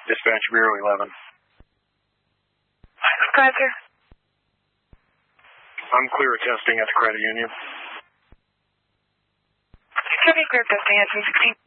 Dispatch Bureau 11. Go ahead, sir. I'm clear of testing at the credit union. Should be clear of testing at 216.